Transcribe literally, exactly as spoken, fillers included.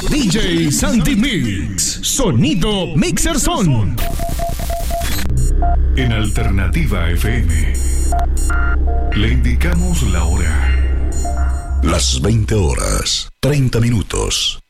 D J Santi Mix. Sonido Mixer Son. En Alternativa F M le indicamos la hora. Las veinte horas, treinta minutos.